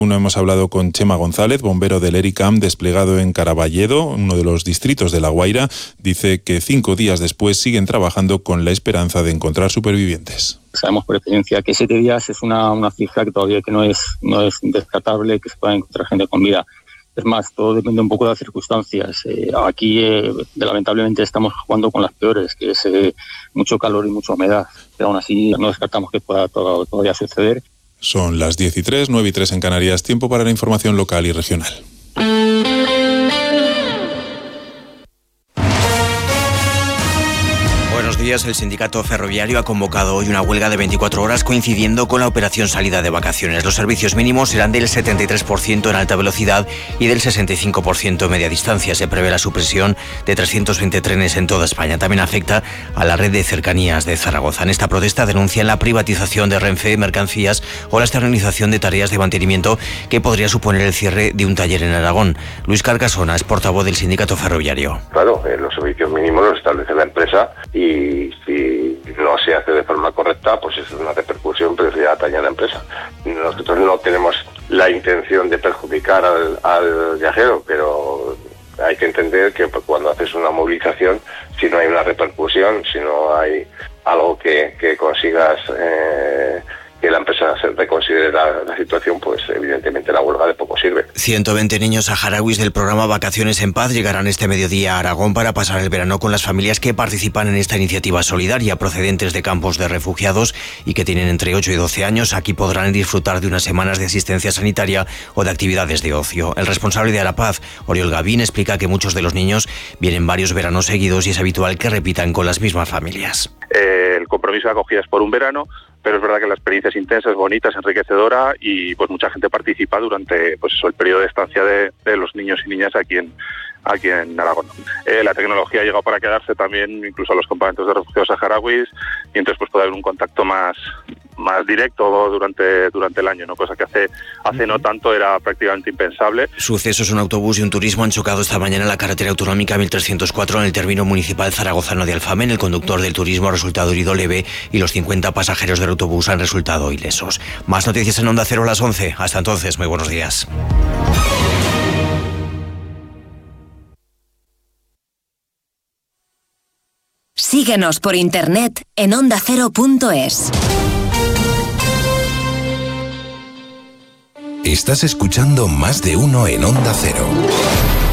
Hemos hablado con Chema González, bombero del ERICAM desplegado en Caraballedo, uno de los distritos de La Guaira. Dice que 5 días después siguen trabajando con la esperanza de encontrar supervivientes. Sabemos por experiencia que 7 días es una cifra que todavía no es descartable, que se pueda encontrar gente con vida. Es más, todo depende un poco de las circunstancias. Aquí, lamentablemente, estamos jugando con las peores, que es mucho calor y mucha humedad. Pero aún así, no descartamos que pueda todavía suceder. Son las 10:03, 9:03 en Canarias. Tiempo para la información local y regional. Buenos días. El sindicato ferroviario ha convocado hoy una huelga de 24 horas coincidiendo con la operación salida de vacaciones. Los servicios mínimos serán del 73% en alta velocidad y del 65% en media distancia. Se prevé la supresión de 320 trenes en toda España. También afecta a la red de cercanías de Zaragoza. En esta protesta denuncian la privatización de Renfe Mercancías o la externalización de tareas de mantenimiento que podría suponer el cierre de un taller en Aragón. Luis Carcasona es portavoz del sindicato ferroviario. Claro, los servicios mínimos los establece la empresa y si no se hace de forma correcta, pues es una repercusión, pero ya atañe a la empresa. Nosotros no tenemos la intención de perjudicar al viajero, pero hay que entender que cuando haces una movilización, si no hay una repercusión, si no hay algo que consigas que la empresa se reconsidere la situación, pues evidentemente la huelga de poco sirve. 120 niños saharauis del programa Vacaciones en Paz llegarán este mediodía a Aragón para pasar el verano con las familias que participan en esta iniciativa solidaria, procedentes de campos de refugiados y que tienen entre 8 y 12 años. Aquí podrán disfrutar de unas semanas de asistencia sanitaria o de actividades de ocio. El responsable de Arapaz, Oriol Gavín, explica que muchos de los niños vienen varios veranos seguidos y es habitual que repitan con las mismas familias. El compromiso de acogida es por un verano, pero es verdad que la experiencia es intensa, es bonita, es enriquecedora y pues mucha gente participa durante el periodo de estancia de los niños y niñas aquí en Aragón. La tecnología ha llegado para quedarse también, incluso a los campamentos de refugiados saharauis, y entonces pues puede haber un contacto más directo durante el año, ¿no? Cosa que hace no tanto era prácticamente impensable. Sucesos: un autobús y un turismo han chocado esta mañana en la carretera autonómica 1304 en el término municipal zaragozano de Alfamén. El conductor del turismo ha resultado herido leve y los 50 pasajeros del autobús han resultado ilesos. Más noticias en Onda Cero a las 11. Hasta entonces, muy buenos días. Síguenos por internet en ondacero.es. Estás escuchando Más de Uno en Onda Cero.